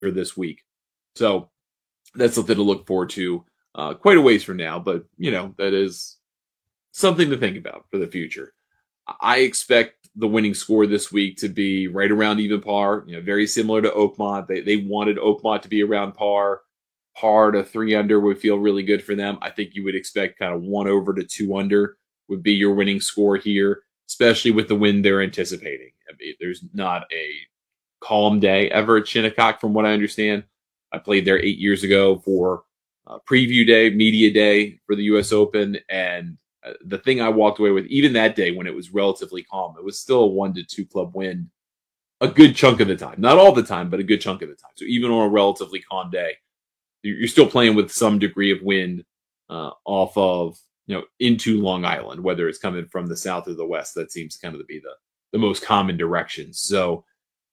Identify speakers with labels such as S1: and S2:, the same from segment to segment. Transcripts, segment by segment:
S1: or this week. So that's something to look forward to quite a ways from now. But, that is something to think about for the future. I expect the winning score this week to be right around even par, very similar to Oakmont. They wanted Oakmont to be around par. Par to 3 under would feel really good for them. I think you would expect kind of 1 over to 2 under would be your winning score here, especially with the wind they're anticipating. I mean, there's not a calm day ever at Shinnecock, from what I understand. I played there 8 years ago for preview day, media day for the U.S. Open, and the thing I walked away with, even that day when it was relatively calm, it was still a 1 to 2 club wind a good chunk of the time. Not all the time, but a good chunk of the time. So even on a relatively calm day, you're still playing with some degree of wind off of, into Long Island, whether it's coming from the south or the west. That seems kind of to be the most common direction. So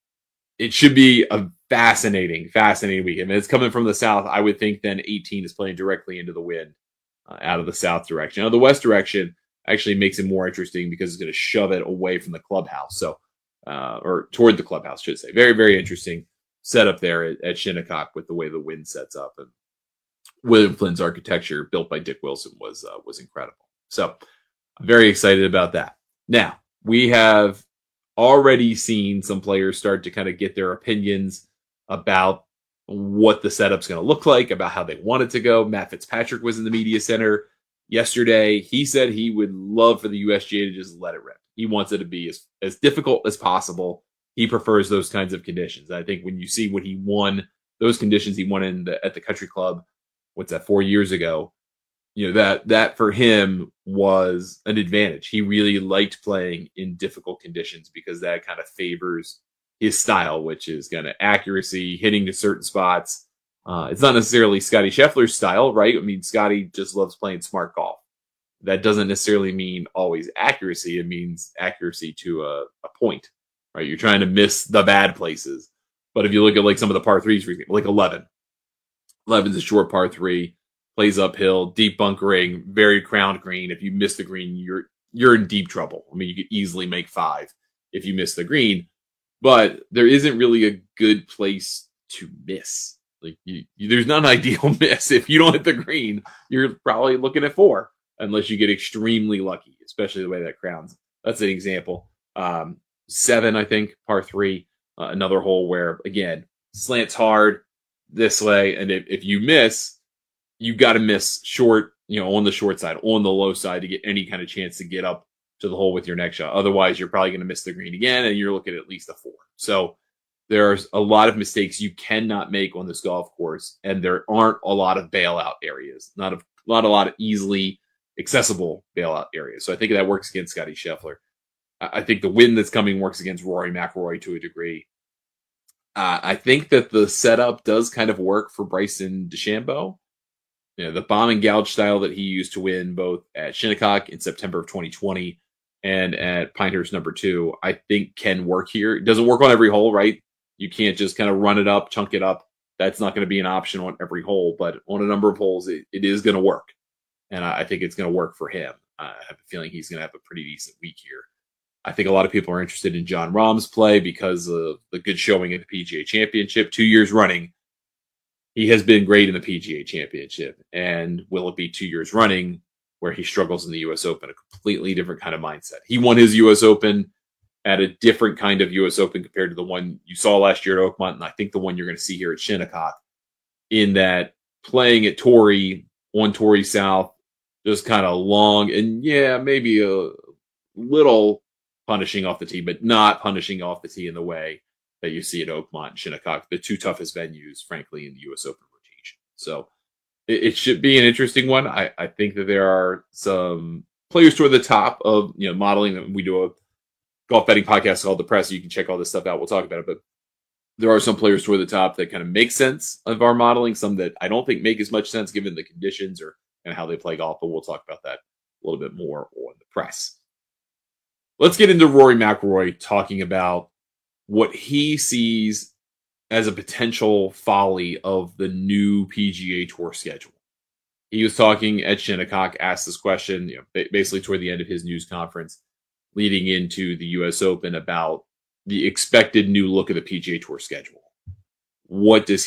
S1: it should be a fascinating weekend. If it's coming from the south, I would think then 18 is playing directly into the wind out of the south direction. Now, the west direction actually makes it more interesting because it's going to shove it away from the clubhouse. So, or toward the clubhouse, should say. Very, very interesting setup there at Shinnecock with the way the wind sets up. And William Flynn's architecture, built by Dick Wilson, was incredible. So I'm very excited about that. Now, we have already seen some players start to kind of get their opinions about what the setup's going to look like, about how they want it to go. Matt Fitzpatrick was in the media center yesterday. He said he would love for the USGA to just let it rip. He wants it to be as difficult as possible. He prefers those kinds of conditions. I think when you see what he won, those conditions he won at the Country Club, 4 years ago, that for him was an advantage. He really liked playing in difficult conditions because that kind of favors his style, which is kind of accuracy, hitting to certain spots. It's not necessarily Scotty Scheffler's style, right? I mean, Scotty just loves playing smart golf. That doesn't necessarily mean always accuracy. It means accuracy to a point, right? You're trying to miss the bad places. But if you look at like some of the par threes, for example, like 11. 11's a short par 3, plays uphill, deep bunkering, very crowned green. If you miss the green, you're in deep trouble. I mean, you could easily make 5 if you miss the green, but there isn't really a good place to miss. Like there's not an ideal miss. If you don't hit the green, you're probably looking at 4, unless you get extremely lucky, especially the way that crowns. That's an example. 7, I think, par 3, another hole where, again, slants hard this way, and if you miss, you got to miss short, on the short side, on the low side, to get any kind of chance to get up to the hole with your next shot. Otherwise, you're probably going to miss the green again, and you're looking at least a 4. So there's a lot of mistakes you cannot make on this golf course, and there aren't a lot of bailout areas, not a lot of easily accessible bailout areas. So I think that works against Scotty Scheffler. I think the wind that's coming works against Rory McIlroy to a degree. I think that the setup does kind of work for Bryson DeChambeau. The bomb and gouge style that he used to win both at Shinnecock in September of 2020 and at Pinehurst number 2, I think can work here. It doesn't work on every hole, right? You can't just kind of run it up, chunk it up. That's not going to be an option on every hole, but on a number of holes, it is going to work. And I think it's going to work for him. I have a feeling he's going to have a pretty decent week here. I think a lot of people are interested in Jon Rahm's play because of the good showing at the PGA Championship 2 years running. He has been great in the PGA Championship. And will it be 2 years running where he struggles in the U.S. Open? A completely different kind of mindset. He won his U.S. Open at a different kind of U.S. Open compared to the one you saw last year at Oakmont, and I think the one you're going to see here at Shinnecock, in that playing at Torrey, on Torrey South, just kind of long, and maybe a little punishing off the tee, but not punishing off the tee in the way that you see at Oakmont and Shinnecock, the 2 toughest venues, frankly, in the U.S. Open rotation. So it should be an interesting one. I think that there are some players toward the top of modeling. We do a golf betting podcast called The Press. So you can check all this stuff out. We'll talk about it. But there are some players toward the top that kind of make sense of our modeling, some that I don't think make as much sense given the conditions or and how they play golf. But we'll talk about that a little bit more on The Press. Let's get into Rory McIlroy talking about what he sees as a potential folly of the new PGA Tour schedule. He was talking at Shinnecock, asked this question, basically toward the end of his news conference, leading into the U.S. Open, about the expected new look of the PGA Tour schedule. what does